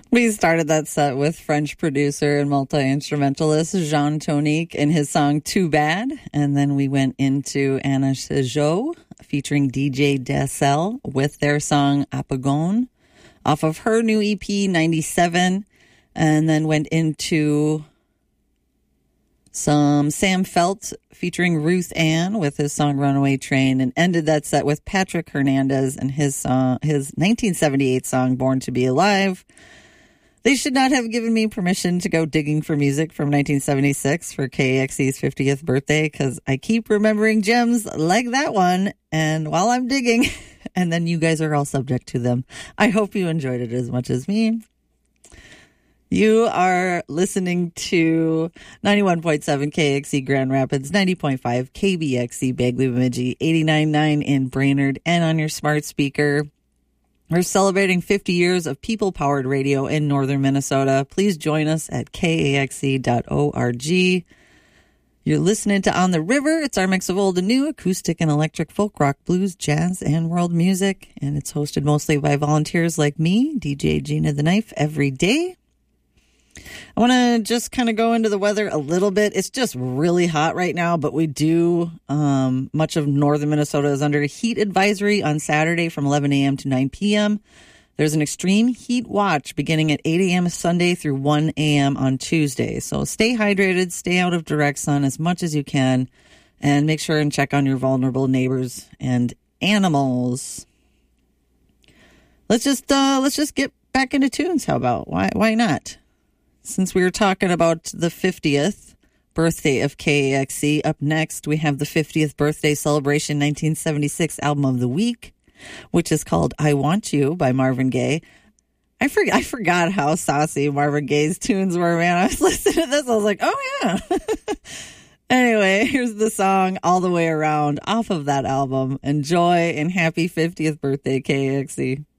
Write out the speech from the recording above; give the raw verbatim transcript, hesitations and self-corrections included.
We started that set with French producer and multi-instrumentalist Jean Tonique and his song Too Bad. And then we went into Anna Sejot featuring D J Dessel with their song Apagone off of her new E P ninety-seven. And then went into some Sam Felt featuring Ruth Ann with his song Runaway Train, and ended that set with Patrick Hernandez and his song, his nineteen seventy-eight song Born to Be Alive. They should not have given me permission to go digging for music from nineteen seventy-six for K A X E's fiftieth birthday, because I keep remembering gems like that one, and while I'm digging, and then you guys are all subject to them. I hope you enjoyed it as much as me. You are listening to ninety-one point seven K A X E Grand Rapids, ninety point five K B X E Bagley Bemidji, eighty-nine point nine in Brainerd, and on your smart speaker. We're celebrating fifty years of people-powered radio in northern Minnesota. Please join us at K A X E dot org. You're listening to On the River. It's our mix of old and new, acoustic and electric, folk, rock, blues, jazz, and world music. And it's hosted mostly by volunteers like me, D J Gina the Knife, every day. I want to just kind of go into the weather a little bit. It's just really hot right now, but we do, um, much of northern Minnesota is under a heat advisory on Saturday from eleven a.m. to nine p.m. There's an extreme heat watch beginning at eight a.m. Sunday through one a.m. on Tuesday. So stay hydrated, stay out of direct sun as much as you can, and make sure and check on your vulnerable neighbors and animals. Let's just, uh, let's just get back into tunes. How about? Why, why not? Since we were talking about the fiftieth birthday of K A X E, up next we have the fiftieth birthday celebration nineteen seventy-six album of the week, which is called I Want You by Marvin Gaye. I, for, I forgot how saucy Marvin Gaye's tunes were, man. I was listening to this, I was like, oh yeah. Anyway, here's the song All the Way Around off of that album. Enjoy, and happy fiftieth birthday, K A X E.